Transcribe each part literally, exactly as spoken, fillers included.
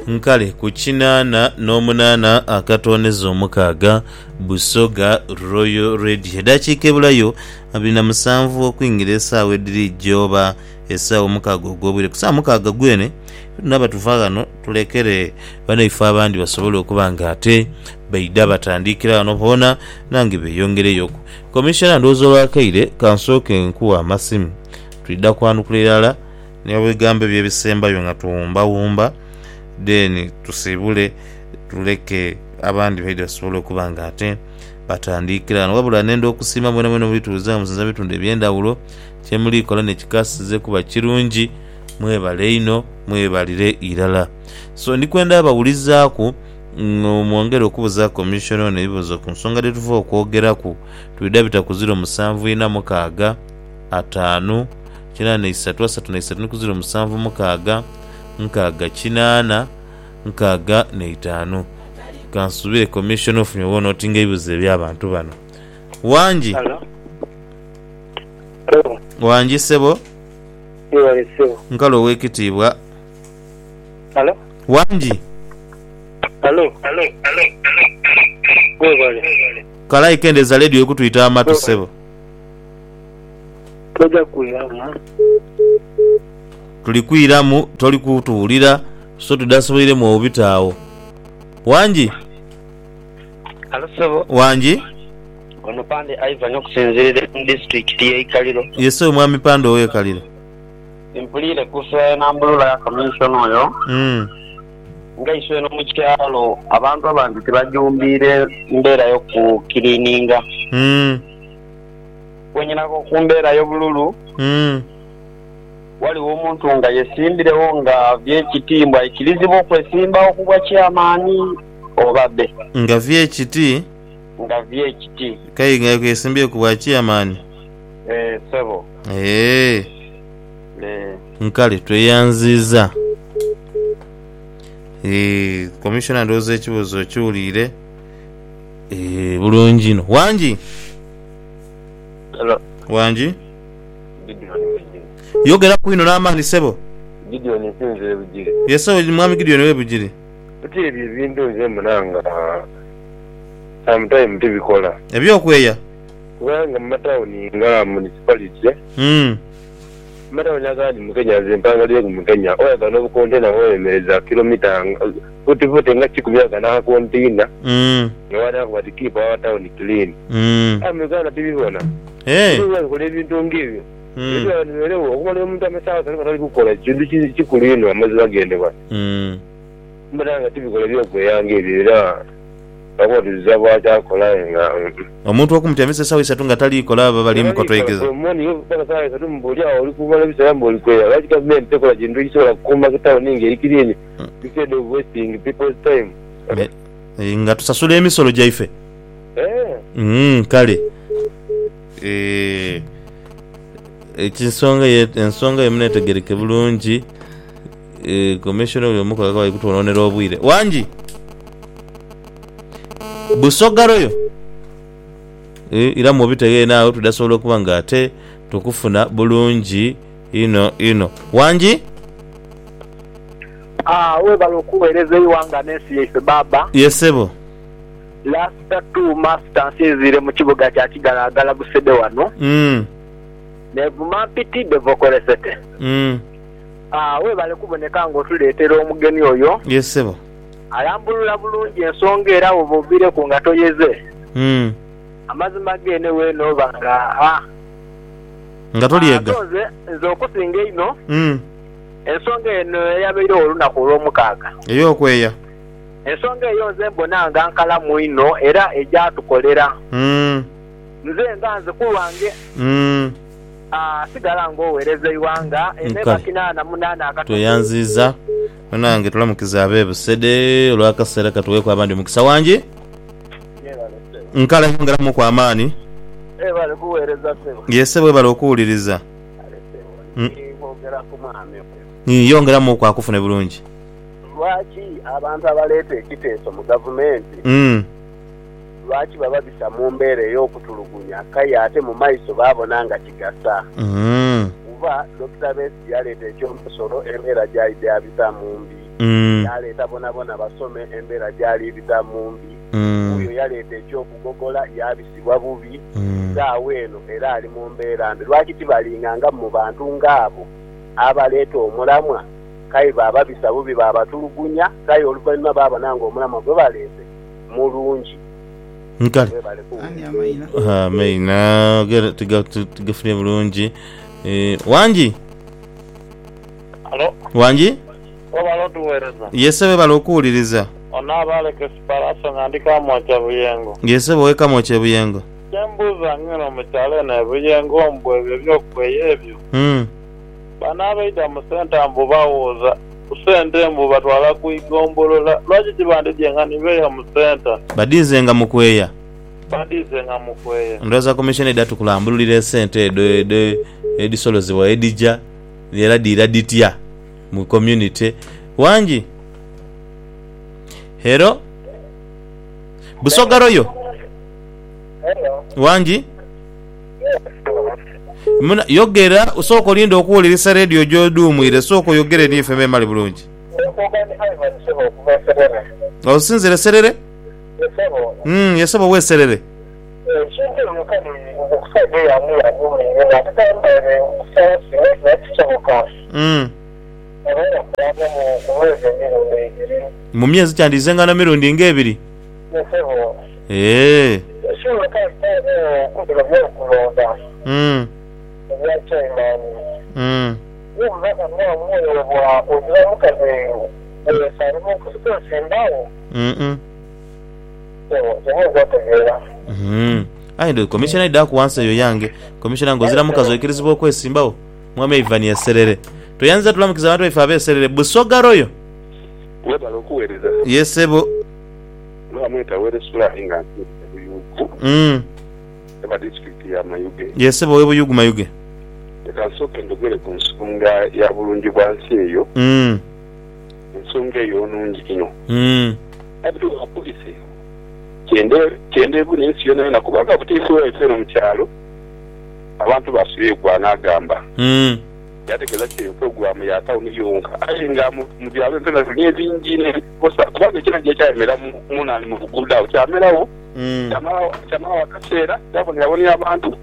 nkale ku kinaana n'omunaana akatoneza omukaaga Busoga Royal Radio eddakiika ebulayo abiri na musanvu okuyingira essaawa eddirijja oba essaawa omukaaga ogw'obwire ku ssaawa mukaaga gwene naba tuva gano tulekere banaife abandi basobole okuba nga ate baida batandikira wano boona nange beeyongereyoku. Komishona ndowooza olwakaire kansooke nkuwa amasimu tulidda kwanukula erala n'ebigambo ebyebisembayo nga tuwumbawumba then tusibule tuleke abandi baida basobole okuba nga ate batandikira wano wabula nenda okusiima mwena mwena mulituuza musinza bitundu ebyendawulo kyemulikola nekikasize kuba kirungi mwebale ino mwebalire irala. So ndikwenda abawulizaaku mwongere okubuza komishona ono ebibuzo ku nsonga tetuva okwogeraku tulida bita ku ziro musanvu ina mukaaga ataano kinaana isatu asatu na isatu ku ziro musanvu mukaaga nkaaga kinaana nkaaga n'etaano. Kansubire komishona ofunye wona otinga ebibuzo eby'abantu bano. Wangi wangi sebo nkalo ow'ekitiibwa Hello? Wangi Hello? Hello? Hello? Hello? Kala ikendeza radio yokutuyita amatu sebo. Toja kuyama. Tuli kwiramu toli kutuwulira so tudasobolire mu obitaawo. Wangi? Hello sebo. Wangi? Ono pande Ivan okusinzirira mu district ye Kaliro. Yeso mwami pande oyo Kaliro. Impulire kusa nambulula ya commission oyo. Mm. Nga iswe no mukyalo abantu abandi tebajumbire mbera yo ku kilininga. Mm. Wenyina ko kumbera yo bululu. Mm. Wali omuntu nga yesimbirewo nga byekitimbwa ikilizibwa okwesimba okubwa kyamani obadde. Nga vyekiti nga vyekiti. Kai nga kwesimbye kubwa kyamani. Eh sebo. Eh. Le. Nkale tweyanziza. Eh, commissioner ndoze ekibuzo kyulire. Eh, bulungi no. Wangi? Hello. Wangi? Gideon. Yogera kwino n'amaani sebo. Gideon nsinzire bujire. Yeso mwami Gideon we bujire. Ati ebyo bintu nze munanga. Sometime tibikola. Ebyokweya. Kubanga mu matawuni nga municipality. Mm. Matawuni agandi mu Kenya zempanga lye mu Kenya. Oya kana obukontena weemereza kilomita futi futi nga kikubyaga na kontina. Mm. Ngawada kwa keep our town clean. Mm. Amegana tibibona. Eh. Ngole bintu ngibyo. Mm. Ndio leo okuba omuntu amesawa kana kali kukola kintu kikulino amazi bagende ba. Mm. Mbanga tibikola byo kweyange ebira. Bakotiza bwacha kola nga omuntu okumutembesa sawa isatu nga tali kola babali mu kotoyegeza. Omoni yo kana sawa isatu mbulya oli kubala bisaya mbuli kweya. Laki government tekola kintu kisobola kuma kitawo ninge ikirini. Instead of wasting people's time. Eh, nga tusasula emisolo gyaife. Eh. Mm, kale. Eh ekisonga ye ensonga yemunetegereke bulungi. Eh commissioner oyo mukola kwa ikutononera obwire. Wangi? Busoga royo eh ira mu bitege naawe tudasobola okuba nga ate tukufuna bulungi ino ino. Wangi? Ah, we balokuweereza iwanga nesi yefe baba. Yesebo. Last two master nsizire mu kibuga kya Kigalagala Busede wano. Mm. Nevuma piti devokolesete. Mm. Ah, we bale kuboneka ngo tuleetera omugeni oyo. Yesebo. Ayambulula bulungi ensonga era obubire ku ngatoyeze. Mm. Amazima gene weno banga ah. Ngatoliega. Atoze nzokusinga ino. Mm. Ensonga eno yabeire olunaku olw'omukaaga. Eyo kweya. Ensonga eyo nze mbonanga nkalamu ino era ejatukolera. Mm. Nze nga nze kulwange. Mm. Ah, sigala ng'oweereza iwanga eneba kinaana munaana akatono. Tweyanziza. Nange tulamukiza abe Busede olwakaseera katuweeko abandi mukisa. Wangi? Nkala ngalamu kwa amaani. Eh bale kuweereza sebo. Yesebwe bale okuwuliriza. Ngogera ku mwami. Ni yongeramu kwa kufune bulungi. Lwaki abantu abaleeta ekiteeso mu gavumenti. Mm. Lwaki baba bisa mu mbeera ey'okutulugunya kaya ate mu maiso baabona nga kigasa. Mm. Kuba Dokita Besigye yaleeta ekyomusolo embeera gy'ayidde abisa mu mbi. mm. yaleeta bonabona basome embeera gyaliiriza mu mbi mm. oyo yaleeta ekyokugogola yabisibwa bubi mm. saawa eno era ali mu mbeera mbi lwaki tibalinganga mu bantu ng'abo abaleeta omulamwa kayi baababisa bubi baabatulugunya kayi oluvannyuma baabona ng'omulamwa gwe baleese mulungi nkale amaina tugafunye bulungi. Wangi wangi yesebe bala okuwuliriza onaabaleka sipalaso nga ndi kamwoca buyengo yesebe owe kamwoca buyengo kyembuuza ngeno mu kyalo eno ebuyengo mbu ebyo byokweya ebyo banaabaida mu senta mbu bawuuza kusente mbu batwala kuigombolola lwaki kibandijyenga nibeeya mu senta badizenga mu kweya badizenga mu kweya ndowooza komishoni edda tukulambululira esente edo edo edisolozebwa edijja era diira ditya mu community. Wangi hero busogaroyo wangi muna yogera usoko olinda okuwulirisa radio gy'oduumwire sooka oyogere ni F M mali bulungi osinzire serere mm yesabo we serere mm mu myezi kyandizenga na mirundi ng'ebiri eh mm mm mm mm ayi ndo commissioner da kuansa yo yange commissioner ngozira mukazo ikirizibwa okwesimbawo mwame Ivan ya serere tuyanza tulamukiza abantu ifabe serere busogaroyo webalo kuwereza yesebo mwamweta were sula inga buyugu mm eba district ya Mayuge yesebo webo yugu Mayuge ekasoke ndogere ku nsonga ya bulungi bwansi eyo mm ensonga eyo nungi kino mm abdu apolisi kende kende bune ensi yona na kubaga butiso efero mu kyalo abantu basuye kwa nagamba mm yategeza ki program ya town yonka alinga mu byalo ntana zine zinjine kosa kubaga kina je cyamera munani mu buguda cyamerawo mm chama chama wakasera yabo yaboni abantu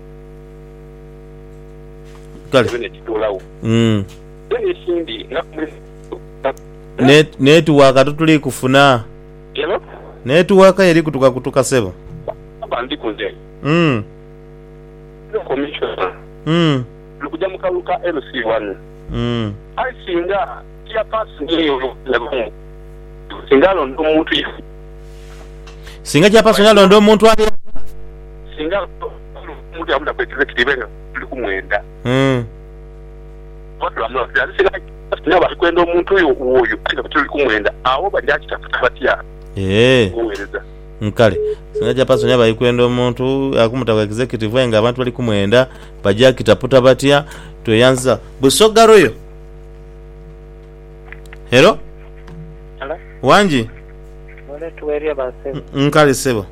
kale bene kitolawo mm bene shindi ngakumwe net network tutuli kufuna yelo network yali kutuka kutuka sebo abandi kunze mm commissioner mm lukuja mukaluka L C one mm aisinga kia pasi niyo lebo singalo ndo muntu ifu singa kya paso nyalo ndo omuntu ali singa muntu amda kwekeze kitibenga tuli kumwenda mm watu amna yali singa singa bali kwenda omuntu uyo uyo kile tuli kumwenda awo banyachi tafuta batia eh uweleza nkale singa kya paso nyaba ikwenda omuntu akumuta kwa executive wenga abantu bali kumwenda bajja kitaputa batia tuyanza busogaroyo hello hello wangi wale tuweria base nkale sebo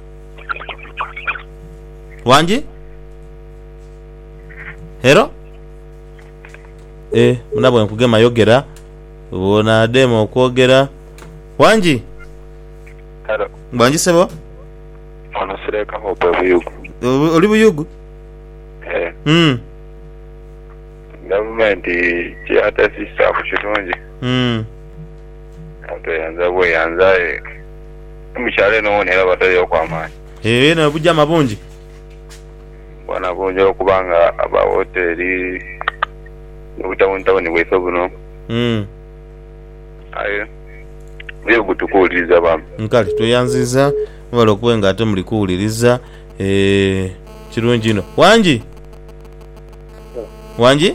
wangi hello eh munabo nkugema yogera ubona demo kwogera wangi hello wangi sebo ana sereka hoba buyugu oli buyugu eh mm government kiata sisa kuchitonje mm ato yanza bwe yanza e mishale no onera batayo kwa mani eh na bujja mabunji bwana bonje okubanga aba hoteli n'obutawuntawo ni bweso buno mm aye byo gutukuuliriza bam nkali tuyanziza wala okwenga ate muli kuwuliriza eh kirungi no wangi wangi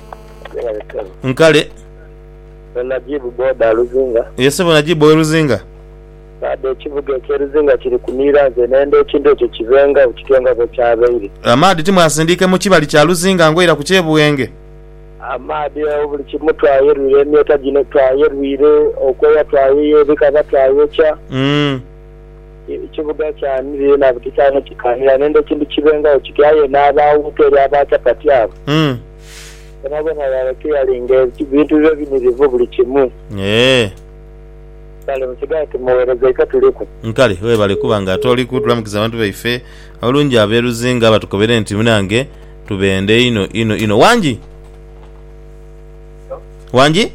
nkale najibu boda Luzinga yesebo najibu Luzinga bade kivuga kyeruzinga kiri kunira nze nende ekindo ekyo kibenga ukitenga ko kyabeire amadi timwasindike mu kibali kya Luzinga ngoira ku Kyebuwenge amadi obuli kimu twayerwire emyeta gino twayerwire okweya twayiye bikaba twayecha mm kivuga kyanire nabutikana kikanira nende kindu kibenga ukityaye n'abawuteri abachapati abo mm nabona yalakeyalinga ebintu byo binirivu buli kimu ee kale mukigaa tumuweereza eka tuliku nkale webale kuba nga ate oliku tulamukiza abantu baife olungi abeeruzinga abatukobere nti munange tubende ino ino ino wangi wangi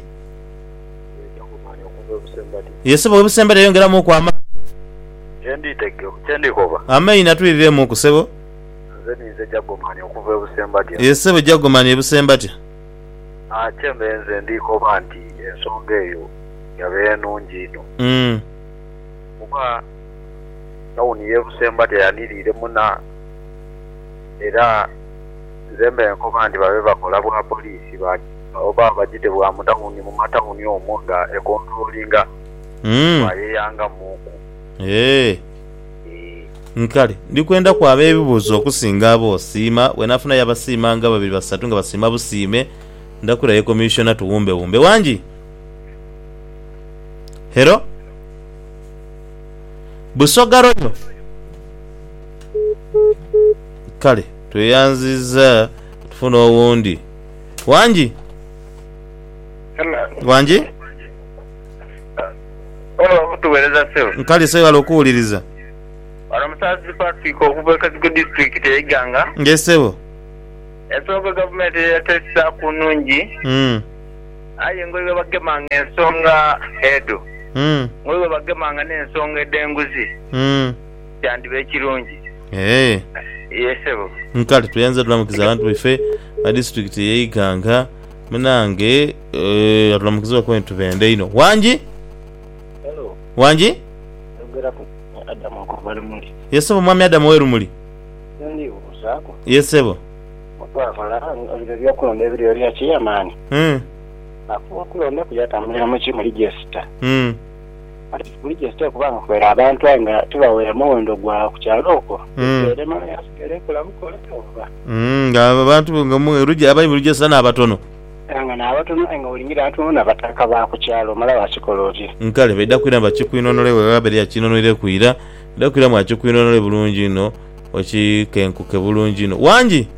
yesebo webusembere yongeramu okwama Chenditege chendikoba amaina tuliremu okusebo zenize jagomani okuva ebusembati yesebo jagomani ebusembati ah chembenze ndikoba nti ensonga eyo yabeera nungi ino mm kuba tawuni y'ebusembati yaniriire muna era zembe enkoba nti babe bakola bwa poliisi oba abagite bwa mutawuni mu matawuni omwo nga ekontrolinga mm bayeyanga muku ee nkale ndikwenda kwaba ebibuuzo okusinga abo osiima wenafuna yabasiima nga babiri basatu nga basiima busiime ndakulayo komishona tuwumbe wumbe wangi hero busogaroyo kale tweyanziza tufuna owundi wangi wangi oh tuweereza sewo nkale sewala okuwuliriza Aramusazi Patrick okuva Kazigo district eyiganga ngesebo ensonga gavumenti yatesa kunungi mm aye ngoyo bagemanga ensonga edo mm ngoyo bagemanga n'ensonga edenguzi mm yandibe kirungi eh yesebo nkale tuyanza tulamukiza abantu baife ba district eyiganga munange eh atulamukiza ko tubende ino wangi hello wangi ogera ku Adamu ko bali muri yesebo mwami Adamu weru muri ndi usako yesebo mutwala abiro byakulonda ebiro bya kiyamani mm akuwa kulonda kuyatamulira mu kimuli gesita mm ati kuli gesita kubanga kwera abantu anga tubawera muwendo gwa ku kyaloko ere mala yasikere kula mukola toba mm nga abantu nga mu rujja abali rujja sana abatono anga n'abatono anga olingira atu na bataka ba ku kyalo mala basikoloje nkale beda kwira bakikwinonole wewe abali yakinonole kwira beda kwira mu achikwinonole bulungi no okikenkuke bulungi no wangi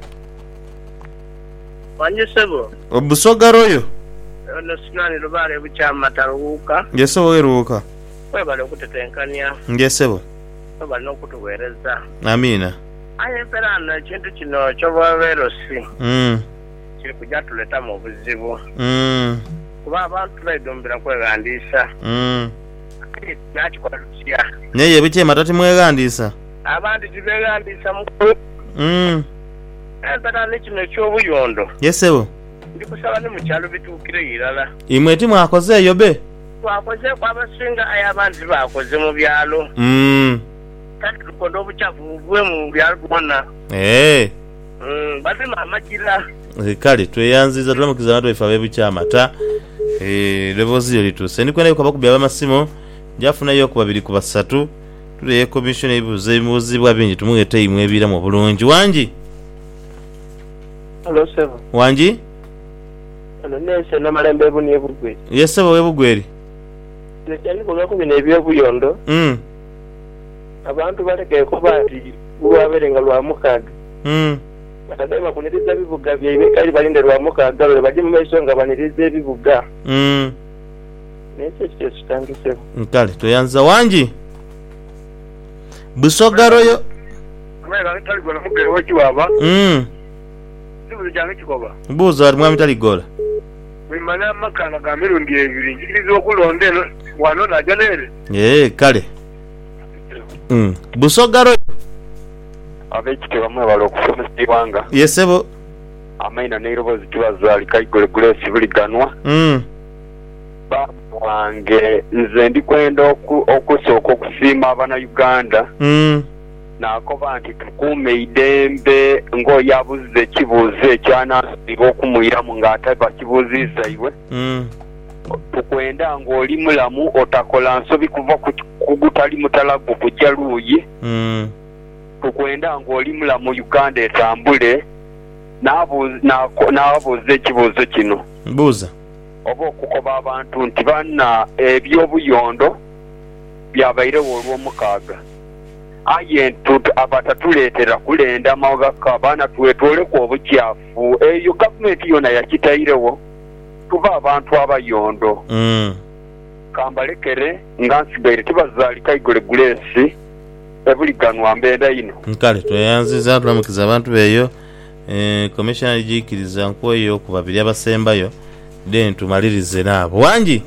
wanji sebo obusogaroyo ono sinani lubale bukyama taruuka ngesebo weruuka webale okutetenkanya ngesebo webale n'okutuweereza amina aye mperano ekintu kino kyobwabeerosi mm kiri kujja tuleta mu buzibu mm kuba abantu beedumbira kwegandiisa mm nakikola tutya naye bikyema tati mwegandiisa abantu tibeegandiisa mukulu mm empera kino eky'obuyondo yesebo ndikusaba ne mu kyalo bituukire irala imwe ti mwakoze eyo be twakoze kwabasinga aye abantu bakoze mu byalo mm kati tukonda obucyafu buve mu byalo bwonna eh mm batema amakira kale tweyanziza tulamukiza abantu baife abebukyamata eh levozio lituse ndikwenda yuko bakubya abamasimo jafunayo ku babiri ku basatu tuleye commission ebibuzo ebibuzibwa bingi tumuwete imwe ebira mu bulungi wangi hello seven wangi ano nese namalembe ebuni ebugwe yesebo webugweri kyali kuba ku bino ebyobuyondo mm abantu baleke kuba nti lwabere nga lwa mukaaga mm batadde bakuniriza ebibuga byaibwe kali balinde lwa mukaaga lwe bajje mu maiso nga baniriza ebibuga mm nekyo ekyo kitangise nkale toyanza wangi busogaroyo amega tali gona mugere wakiwaba mm sibuli jange kikoba buzo ali mwami taligola bimana makanga ga mirundi ebiri njiriza okulonda eno wano najja nere eh kale mm busogaroyo abekite bamwe bali okusomesa iwanga yesebo amaina neirobozi tubazali kaigole grace buliganwa mm wange nze ndikwenda okusooka okusiima abana Uganda mm nakoba nti tukuume idembe ng'oyabuze ekibuuzo ekyanasiba okumwiramu ng'ataba kibuuziza iwe mm tukwenda ng'oli mulamu otakola nsobi kuva ku gutali mutalagu kujja luuyi mm tukwenda ng'oli mulamu Uganda etambule n'abuuza ekibuuzo kino buuza oba okukoba abantu nti banna ebyobuyondo byabairewo olw'omukaaga aye abatatuleetera kulenda mawagaka abaana twetwoleku obukyafu eyo gavumenti yona yakitairewo tuba abantu abayondo mm. kambalekere nga nsigaire tibazaalika igole gulesi ebuliganwa mbeera ino nkale tweyanziza tulamukiza abantu beeyo eh, commissioner jiikiriza nkweyo ku babiri abasembayo then tumalirize naabo wangi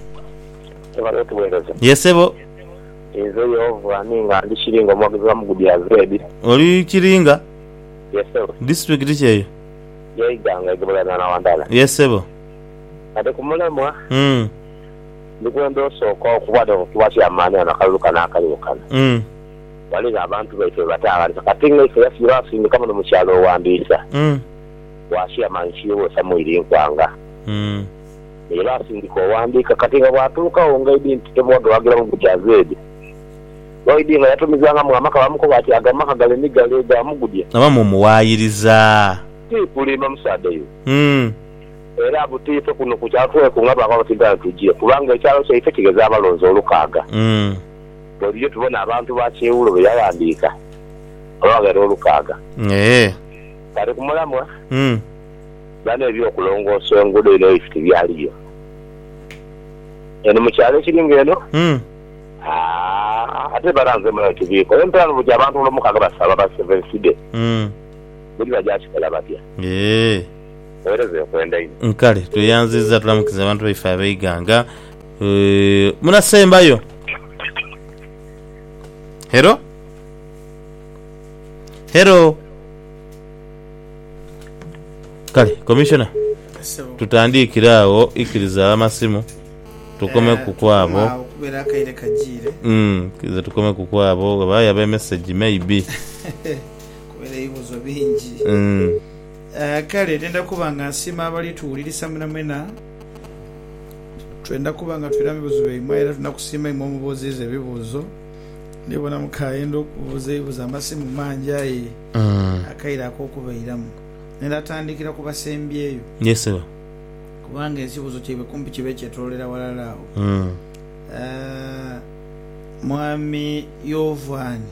yesebo ezo yovani nga ndi kiringa omwogezi wa mugudi ya zedi oli kiringa yesebo district kyeyo yaiganga egabagana na wandala yesebo ate kumulemwa mm. ndikwenda osooka okubada okukiwa amaani anakaluluka n'akalulukana mm. waliga abantu baife bataagaliza kati nga ife yafiire asindika muno mu kyalo owandiisa mm. washiya mankiyowosa mwiri nkwanga mm. era asindika owandiika kati nga bwatuukawo nga idi nti tebwadde wagira mu gujazedi waidi nga yatumizanga mu amaka bamukoba ati agamaka galeni gale gamugudya abamu muwaayiriza tikulima musaddeyo mm. era butiife kuno ku kyalo tweku nga bakabatindala tujire kubanga ekyalo kyaife kigeza abalonzi olukaaga mm. bwebyo tubona abantu bakyewulo bwe yawandiika olwagera olukaaga ee kati kumulamwa mm. bano ebyokulongoosa enguudo eno ife tebyaliyo eno mu kyalo ekiringa eno mm. ate balanze muno tubiiko empirano buti abantu olwomukaaga basaba basevenside mm. buli bajakikola batya ee owereze okwenda ino nkale tweyanziza tulamukiza abantu baife abeiganga uh, munasembayo hero hero kale commissioner tutandikiraawo ikiriza amasimu tukome kukwabo okubera akaire kajire mm kiza tukome kukwabo abaya ba message maybe kubera ibibuzo bingi mm uh, kale tenda kubanga nsima abali tuwulirisa mwenamwena twenda kubanga twira mibuzo bimwe era tunakusima imwe mubuzize bibuzo ndibona mukayendo okubuza ebibuzo amasimu mangi ayi mm akaire akokubairamu nenda tandikira kubasembyeyo yeseba kubanga ekibuzo kibe kumpi kibe kyetolera walalawo mm uh, mwami Yovani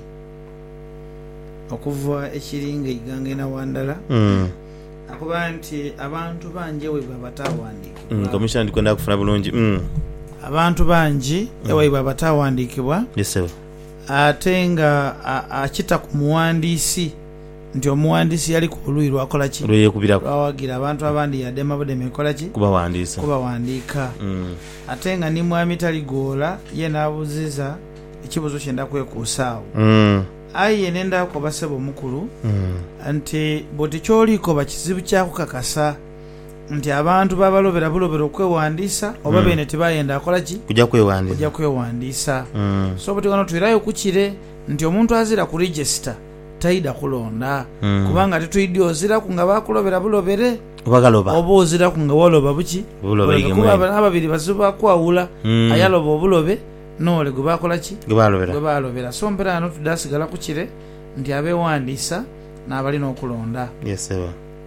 okuva ekiringa iganga na wandala mm akuba nti abantu bangi ewaibwe abatawandikibwa mm commission ndikwenda kufuna bulungi mm abantu bangi mm. ewaibwe abatawandikibwa yeseba ate nga akita ku muwandiisi nti omuwandiisi yali ku luyi lwakola ki lweyekubirako lwawagira abantu abandi yadde mabudde ekola ki kubawandiisa kubawandiika mm. ate nga ni mwami Taligoola ye n'abuziza ekibuzo kyenda kwekuusaawo mm. ayi ye nenda kubasaba omukulu mm. nti bwoti kyoliko bakizibu kyakukakasa nti abantu babalobera bulobera okwewandiisa oba mm. bene tebayenda akola ki kujja kwewandiisa kujja kwewandiisa mm. so bwoti wano twirayo kukire nti omuntu azira ku register taida kulonda mm. kubanga tetuyidde oziraku nga bakulobera bulobere obagaloba oba oziraku nga waloba buki kuba ababiri bazibu bakwawula mm. ayaloba obulobe nole gwe bakola ki gwe balobera so mpera ano tudasigala kukire nti abewandiisa n'abalina okulonda yeseba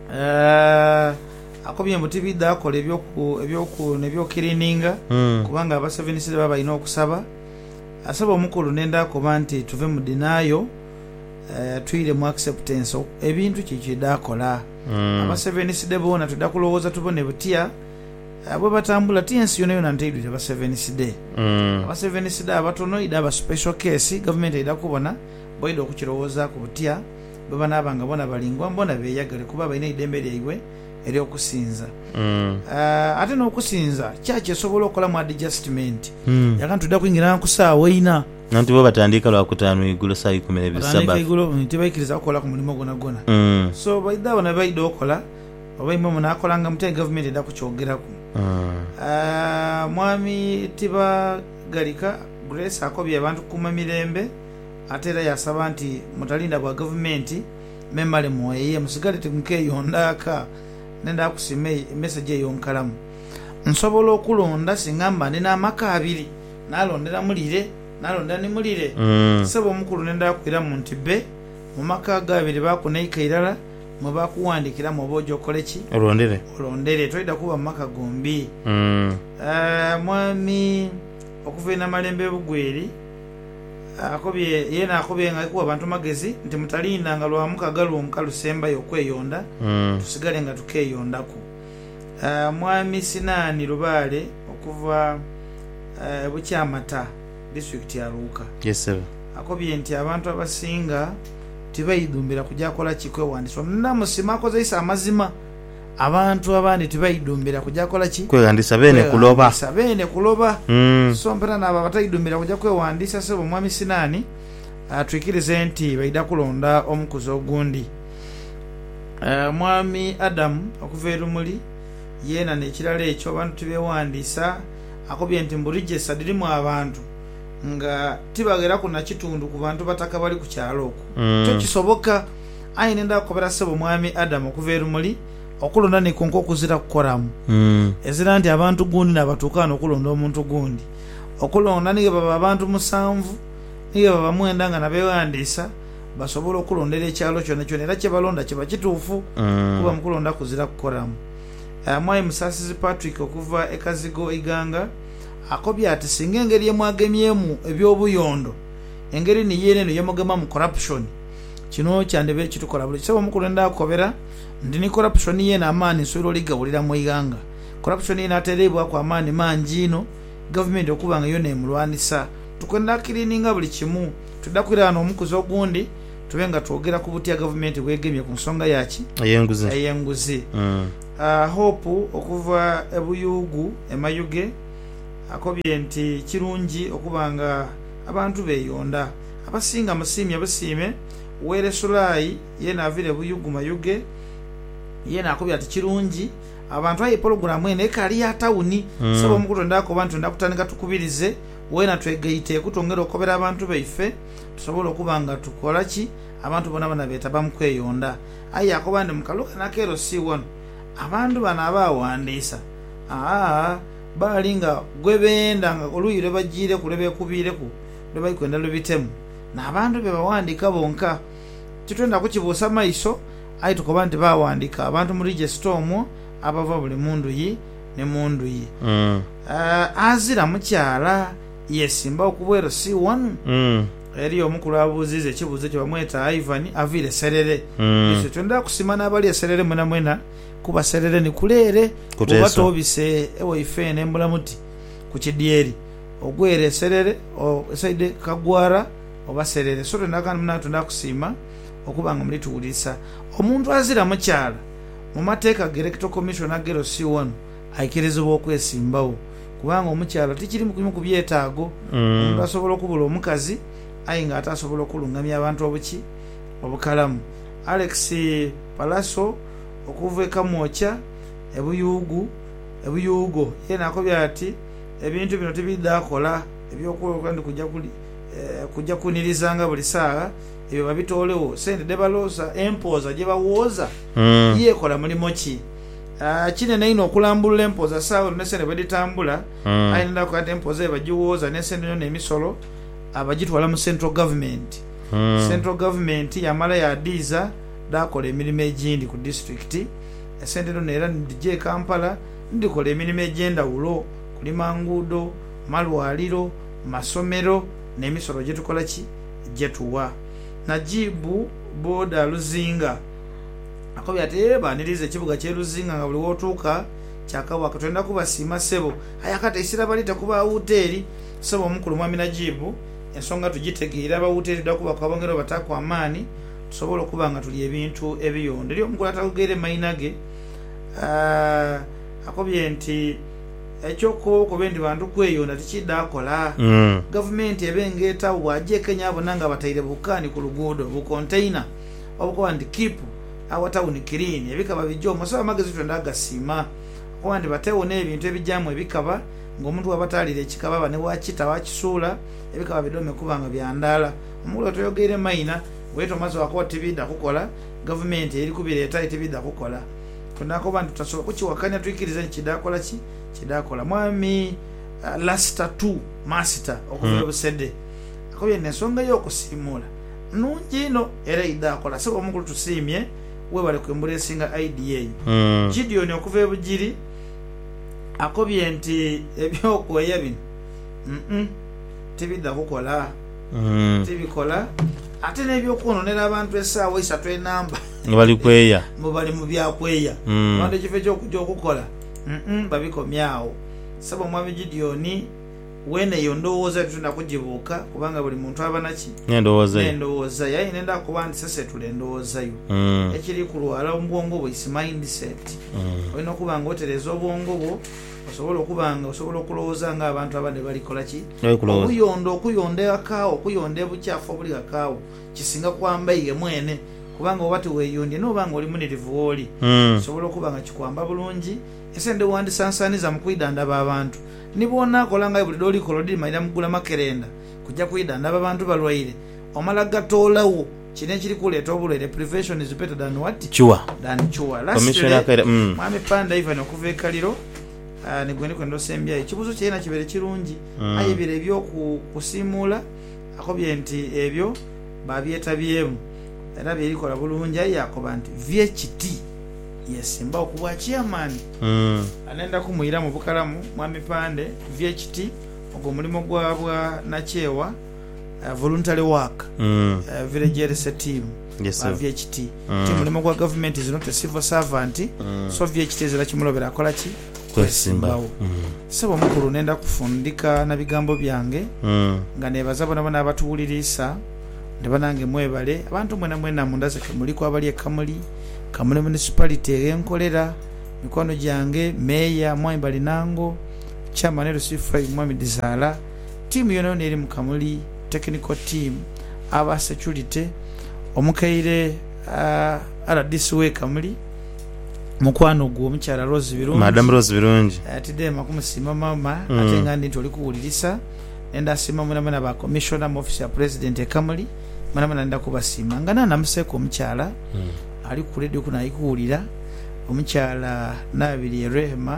uh, akobye mbuti bidda akola ebyoku nebyokirininga mm. kubanga aba seven city baba balina okusaba asaba omukulu nenda akoba nti tuve mu dinayo Uh, tuire mu acceptance ebintu kikida akola mm. aba seven city bona tudakulowooza tubone butya abo uh, batambula tiensi yona yona nteidwe aba seven city mm. aba seven city abatono ida aba special case government ida kubona boyida okukirowooza ku butya baba nabanga bona balingwa mbona beyagale kuba balina idembe lyaiwe eri okusinza mm. uh, ate n'okusinza kyaki esobola okukola mu adjustment mm. yakantu tudda kuyingira nkusaawa ina nanti bo batandika lwakutaano igulu saa ikumi n'ebiri batandika igulu tebayikiriza kukola ku mulimu gwonna gwonna mm. so baidde abo ne baidde okola oba imwe munaakolanga mutya gavumenti edda kukyogeraku mm. uh, mwami Tibagalika Grace akobye abantu kuma mirembe ate era yasaba nti mutalinda bwa gavumenti memale mwoyeye musigale temukeyondaaka nenda akusima message eyonkalamu nsobola okulonda singamba nina amaka abiri nalondera mulire nalonda ni mulire mm. sebo omukulu nenda akwira mu nti be mu maka gabiri bakuneika irala mwe bakuwandikira mu bojo koleki olondere olondere toida kuba maka gombi mm. uh, mwami okuva na malembe bugweri akobye yena akobye nga kuwa abantu magezi nti mutalinda nga lwa mukagalu omukalu sembayo okweyonda mm. tusigale nga tukeyondako. Uh, mwami Sinani Lubaale okuva uh, Bukyamata district ya Luuka. Yes sir. Akobye nti abantu abasinga tibayidumbira kujja kola kikwewandiswa namusima akozeisa amazima abantu abandi tibayidumbira kujja kola ki kwewandisa bene kuloba sabene kuloba mm. so mpera nabo batayidumbira kujja kwewandisa sebo mwami Sinani atwikirize nti bayida kulonda omukuzi ogundi. Uh, mwami Adam okuveera muli yena nekirala ekyo abantu tibewandisa akobye nti mburijesa dirimu abantu nga tibagera kuna kitundu ku bantu bataka bali ku kyalo okwo mm. kyo kisoboka ayi nenda okobera sebo mwami Adam okuveera muli okulonda ne konko okuzira kukoramu mm. ezira nti abantu gundi nabatukana okulonda omuntu gundi okulonda niye baba abantu musanvu niye baba mwenda nga nabewandisa basobola okulondera ekyalo kyonna kyonna era kyebalonda kiba kituufu mm. kuba mukulonda kuzira kukoramu. Uh, mwai Musasizi Patrick okuva ekazigo iganga akobya ati singa engeri yemwagemyemu ebyobuyondo engeri niyene no yemugema mu corruption kino kyandebe kitukola buli kisaba mukulenda akobera ndi ni corruption yena amani soiro ligabulira mu iganga corruption yena aterebwa kwa amani manjino government okubanga yone emulwanisa tukwenda kilininga buli kimu tudakwira no omukuzi ogundi tubenga twogera ku butya government bwegemye ku nsonga yaki ayenguzi ayenguzi mm. Uh, hope okuva ebuyugu emayuge akobye nti kirungi okubanga abantu beyonda abasinga musimi abasime were sulayi yena avire buyugu mayuge yena akobye ati kirungi abantu ayi program ene kali ya tauni mm. sabo mukutonda ko bantu ndakutandika tukubirize wena twegeite kutongera okobera abantu beife tusobola okubanga tukola ki abantu bona bana beta bamukweyonda ayi akobande mukaluka nakero si wono abantu bana abawandisa aa balinga gwebenda nga oluyire bajire kulebe kubire ku lebe kwenda lubitemu na abantu be bawandika bonka kitwenda kukibusa maiso ayi tukobandi bawandika abantu mu register omwo abava buli mundu yi ne mundu yi mm. uh, azira mukyala yesimba okubwero si one mm. eri omukulu abuzize ekibuzo kye bamweta Ivan avire serere mm. iso twenda kusimana abali eserere mwena mwena kuba serere ni kulere kubato obise ewo ife ne mbulamuti ku kidyeri ogwere serere o saide kagwara oba serere so twenda muna twenda kusima okubanga muli tuulisa omuntu azira mukyala mu mateeka Director Commissioner Gero C one aikirizibwa okwesimbawo kubanga omukyala tikiri mu ku byetaago omuntu mm. asobola okubula omukazi ayinga atasobola okulungamya abantu obuki obukalamu. Alex Palaso okuva Kamwocha ebuyugu ebuyugo yena akobya ati ebintu bino tibidakola ebyokuwa kandi kujja kuli eh, kujja kunilizanga buli saa ebyo babitolewo sente debalosa empoza je bawoza mm. iye kola mulimo ki uh, kine naino okulambula empoza sawa nesene baditambula mm. ayinda ko empoza bajiwoza nesene nyo nemisolo abajitwala mu central government mm. central government yamala ya diza dakola emirimu egindi ku district esente no era ndije Kampala ndikola emirimu egenda ulo kulima ngudo malwaliro masomero nemisolo jetukola ki jetuwa. Najibu boda Luzinga akobya teba nilize kibuga kye Luzinga nga buli wotuka kyakawa katwenda kubasima sebo ayakata isira balita kuba hoteli sebo omukulu mwami Najibu ensonga tugitegeera ba hoteli dakuba kwabangero batakwa amani tusobola kubanga tuli ebintu ebiyondo lyo omukulu atakugere mainage uh, akobye nti ekyoko ko bendi bantu kweyonda tikidakola mm. government ebengeta waje Kenya abonanga bataire bukani ku lugudo bu container obuko and keep our town clean ebikaba bijomo so amagezi twenda gasima kwandi batewone ebintu ebijamu ebikaba ngomuntu abatalire ekikaba bane wakita wakisula ebikaba bidome kubanga byandala omulo toyogere maina weto mazo wako tibida kukola government eri kubireta tibida kukola tunako bantu tasobola kukiwakanya twikiriza kidakola ki kidakola mwami uh, last two master okuva mm. busede akobye nesonga yokusimula nungi no era idakola sebo omukulu tusimye we bale kwembule singa I D A mm. Gideon okuva ebujiri akobye nti ebyokweya bino mm -mm. tibida kukola mm. tibikola ate n'ebyokwononera abantu essaawa esatu enamba bali kweya mubali mu byakweya mm. abantu ekifo ekyokujja okukola mm babikomyawo saba omwami Gideoni wene eyo ndowooza tetunda kugibuuka kubanga buli muntu abanaki n'endowooza yaye nenda kuba nti sesetula endowoozayo mm. ekiri ku lwala obwongo bwo is mindset mm. olina okuba nga otereza obwongo bwo osobola okuba nga osobola okulowooza ng'abantu abandi balikola ki okuyonda okuyonda akaawo okuyonda ebukyafu obuli akaawo kisinga kwamba ye mwene kubanga oba teweeyondye n'oba nga oli munirivu w'oli osobola okuba nga kikwamba bulungi ese ndewandisansaniza mu kwidandaba abantu nibwonaakola nga buli dolikola odimalira mugula makerenda kujja kwidandaba abantu balwaire omala gatoolawo kino ekiri kuleeta obulwaire prevention is better than what chua than chua lastly mm. mwami Panda even okuva ekaliro Uh, nigwene kwendo sembya ekibuzo kyena kibere kirungi mm. ayibire ebyo kusimula akobye nti ebyo babyetabyemu era byerikola bulungi yakoba nti V H T yesimba okubwa chairman mm. anenda kumuyira mu bukalamu mwami Pande V H T ogwo mulimo gwabwa nakyewa uh, voluntary work mm. uh, village R S team yes, uh, V H T mm. team mulimo gwa government is not a civil servant mm. so V H T zira kimulobera akola ki kwesimbawo mm. sebo mukuru nenda kufundika na bigambo byange mm. nga nebaza bona bona abatuwuliriza ndebanange mwebale abantu mwena mwena mundaze kemuli kwa bali ekamuli kamule municipality enkolera mikono gyange meya mwayimbali nango chairman L C F mwami Dizala team yono neri mukamuli technical team aba security omukaire uh, R D C we kamuli mukwano gwo omukyala Rose Birungi Madam Rose Birungi atide makumusima mama mm. atenga ndi toli kuwulirisa enda sima mwana mwana ba commissioner mu office ya president ekamuli mwana mwana nda kubasima ngana namuseko omukyala mm. ali ku radio kuna ikuwulira omukyala nabiri Rehema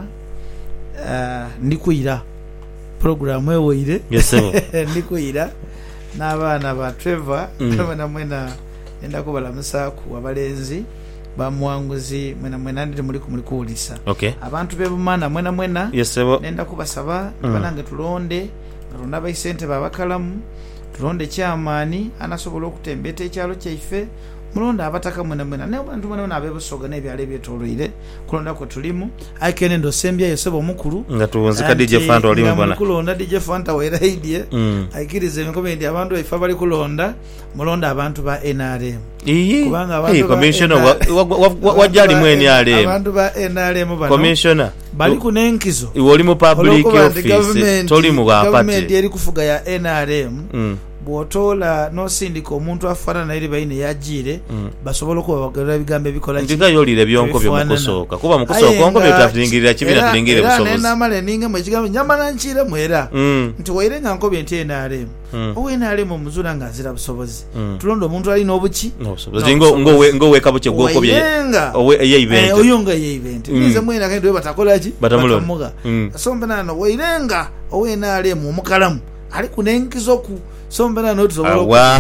uh, ndikuyira program ewoire yesebo ndikuyira n'abaana ba Trevor mm. mwana mwana enda kubala musaku abalenzi bamwanguzi mwena mwena ndi muri kumulikuulisa okay abantu bebumana mwena mwena yesebo nenda kubasaba mm. banange tulonde tulonda bayisente babakalamu tulonde chairman anasobola okutembeta ekyalo kyaife mulonda abataka mwena mwena ne abantu mwena mwena abebusoga n'ebyalo byetoloire kulonda ko tulimu aikene ndo sembya yosebo mukuru nga tuwonzika D J Fanta oli mbona kulonda D J Fanta wera idie mm. aikirize enkobe ndi abantu baifa bali kulonda mulonda abantu ba N R M iyi kubanga abantu hey, commissioner wajali mweni ale abantu ba N R M bano commissioner bali kunenkizo iwoli mu public office toli mu bapate government yeri kufuga ya N R M mm. bwotola no sindika omuntu afana na ile bayine yajire mm. basobola ko bagarura bigambe bikola ki ndiga yolire byonko byo mukusoka kuba mukusoka onko byo tafingirira kibina tulingire busobozi era nena male ninga mu kigambo nyamana nchire mwera mm. nti waire nganko byo N R M mm. owe N R M muzura ngazira busobozi mm. tulondo omuntu ali nobuki no busobozi ngo ngo we ngo weka buche gwoko bye owe ye event eh oyunga ye event mm. nize mwena kandi batakola ki batamuga mm. sombe nano wairenga owe N R M omukalamu ali kunenkizo ku sombera no tusobola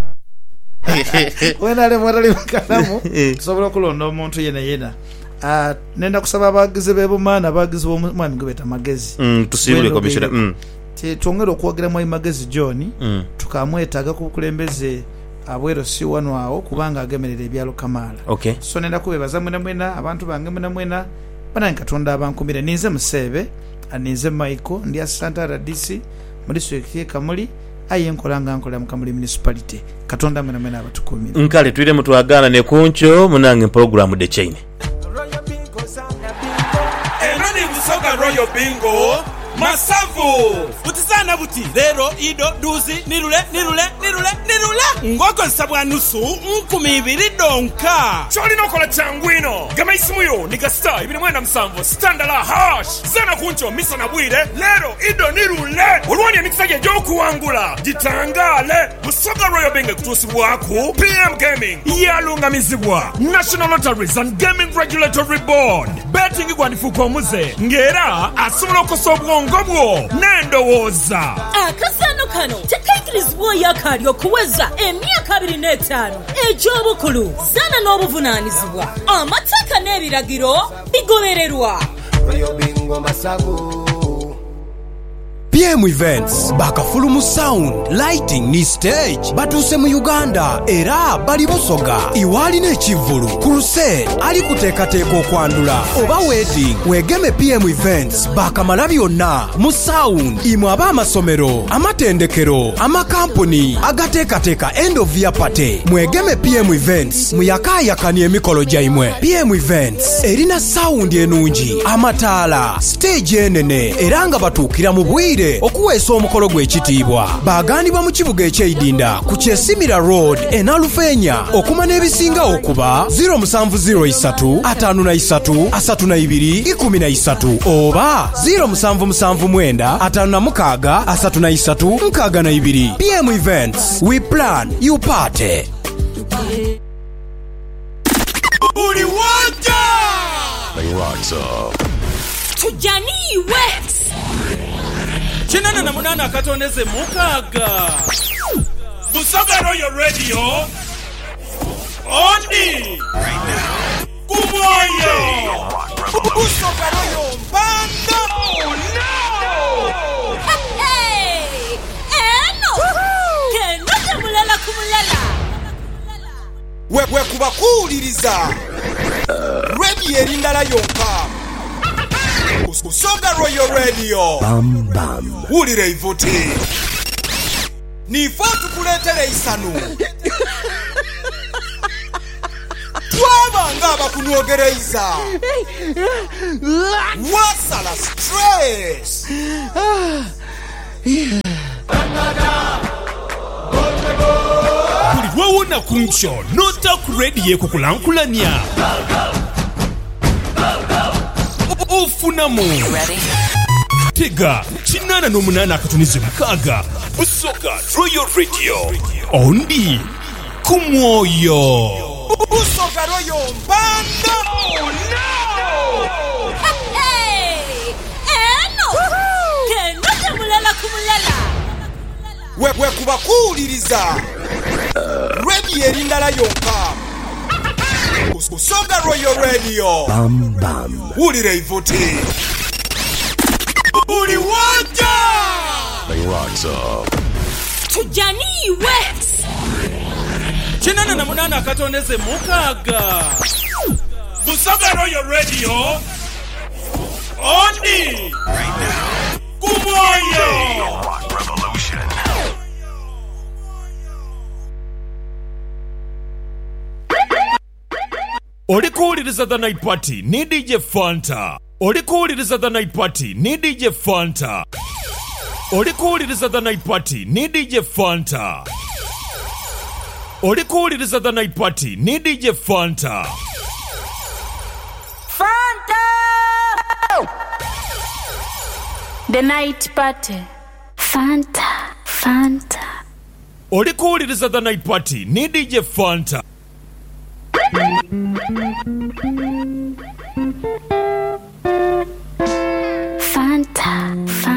wena le mwatali mukalamu tusobola kulonda omuntu yena yena ah uh, nenda kusaba abagize bebumana abagize bomwami ngobeta magezi mm tusibule commissioner mm te tongera okwagira mu magezi John mm tukamwetaga ku kulembeze abwero si wano awo kubanga agemerera ebyalo kamala okay so nenda kubebaza mwena mwena abantu bange mwena mwena bana nkatonda abankumire ninze musebe aninze Michael ndi assistant R D C muri district kamuli aye nkolanga nkola mu kamuli municipality katonda mwena mwena abatukumira nkale twire mutwagana ne kuncho munange program de chain enoni musoga Royal Bingo masavu utizana buti lero ido duzi nirule nirule nirule nirule ngoko nsabwa nusu nkumi ibiri donka choli nokola changwino gama isimuyo nika star ibiri mwenda msamvo standala hash zana kuncho misa na bwire lero ido nirule ulwani ya mikisaje joku wangula jitangale musoga Royal Bingo kutusi waku P M Gaming yalunga mizibwa National Lotteries and Gaming Regulatory Board betting igwandifuko muze ngera asumula kusobwa ngobwo nendo woza akasano kano tekaikirizibwa yakalyo kuweza emyaka abiri n'etaano egy'obukulu zana n'obuvunaanyizibwa amateeka n'ebiragiro bigobererwa Royal Bingo masavu P M Events bakafulumu sound lighting ni stage batuse mu Uganda era bali Busoga iwali n'ekivulu crusade ali kuteekateeka okwandula oba wedding wegeme P M Events bakamala byonna mu sound imwe ab'amasomero amatendekero amakampuni agateekateeka end of year party mwegeme P M Events muyakaayakani emikolo gyaimwe. P M Events erina sound enungi amataala stage enene era nga batuukira mu bwire okuweesa omukolo gw'ekitiibwa. Baagandibwa mu kibuga eky'Eidinda ku Kyesimira Road e Nalufeenya okuma n'ebisinga okuba zero seven zero three five three three two one three oba zero seven seven nine five six three three six two. P M Events, we plan, you party. Uliwanja rocks up. Tujani Wax. Chinana na munana katoneze mukaga. Busoga Royal Radio. Ondi. Right now. Kumoyo. Busoga Royal Banda. Oh no. Hey. Eno. Kenote mulala kumulala. We we kubakuuliriza. Radio erindala yonka. Busoga Royal Radio. Bam bam. Wulire ivuti. Nifo tukuletere isanu. Twaba ngaba kunwogereza. Wasala stress. Kuli wawona kuncho nota kuredi kukulankulanya. Ufunamu. Tega chinana no munana katunize mukaga. Busoga Royal Radio. Ondi kumwoyo. Busoga Royal Banda. Oh no. Hey. Eno. Kenote mulala kumulala. We we kubakuuliriza. Radio erindala yonka. Busoga Royal Radio. Bam bam. Wulire ivuti. Uliwanja rocks up. Tujani Wax. Chinana na munana katoneze mukaga. Busoga Royal Radio. Ondi. Right now. Kumoyo. Rock revolution. Oli kuwuliriza The Night Party ni D J Fanta. Oli kuwuliriza The Night Party ni D J Fanta. Oli kuwuliriza The Night Party ni D J Fanta. Oli kuwuliriza The Night Party ni D J Fanta. Fanta! The Night Party. Fanta, Fanta. Oli kuwuliriza The Night Party ni D J Fanta. Fanta, Fanta.